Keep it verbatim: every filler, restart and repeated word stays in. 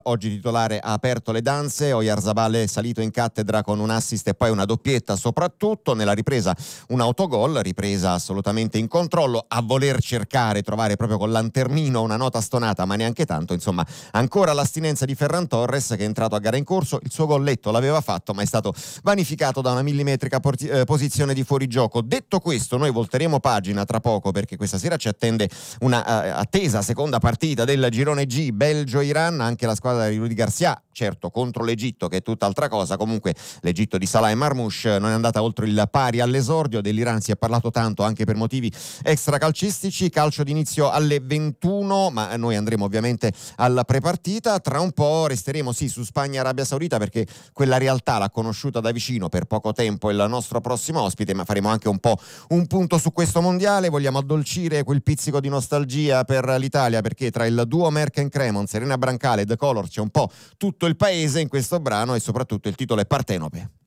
Oggi titolare ha aperto le danze, Oyarzabal è salito in cattedra con un assist e poi una doppietta, soprattutto nella ripresa un autogol, ripresa assolutamente in controllo, a voler cercare, trovare proprio con lanternino una nota stonata, ma neanche tanto, insomma ancora l'astinenza di Ferran Torres che è entrato a gara in corso, il suo golletto l'aveva fatto ma è stato vanificato da una millimetrica porti- eh, posizione di fuorigioco. Detto questo, noi volteremo pagina tra poco perché questa sera ci attende una eh, attesa seconda partita del girone G, Belgio-Iran, anche la squadra di Rudy Garcia, certo contro l'Egitto che è tutt'altra cosa, comunque l'Egitto di Salah e Marmoush non è andata oltre il pari all'esordio, dell'Iran si è parlato tanto anche per motivi extracalcistici, calcio d'inizio alle ventuno, ma noi andremo ovviamente alla prepartita, tra un po' resteremo sì su Spagna-Arabia Saudita perché quella realtà l'ha conosciuta da vicino per poco tempo il nostro prossimo ospite, ma faremo anche un po' un punto su questo mondiale, vogliamo addolcire quel pizzico di nostalgia per l'Italia perché tra il duo Merck-Cremon, Serena Brancale e The Color c'è un po' tutto il paese in questo brano e soprattutto il titolo è Partenope.